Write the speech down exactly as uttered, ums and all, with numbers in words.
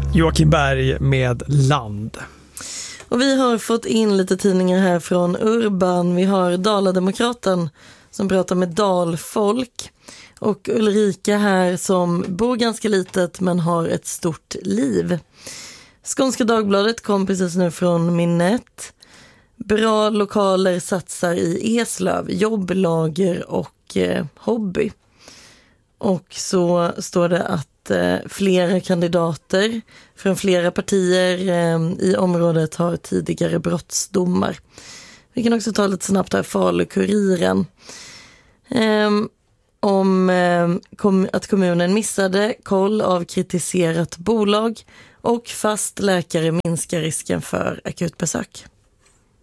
Joakim Berg med Land. Och vi har fått in lite tidningar här från Urban. Vi har Dala-Demokraten som pratar med dalfolk. Och Ulrika här som bor ganska litet men har ett stort liv. Skånska Dagbladet kom precis nu från minnet. Bra lokaler satsar i Eslöv, jobblager och eh, hobby. Och så står det att eh, flera kandidater från flera partier eh, i området har tidigare brottsdomar. Vi kan också ta lite snabbt här Falu-Kuriren. Eh, om eh, kom, att kommunen missade koll av kritiserat bolag och fast läkare minskar risken för akutbesök.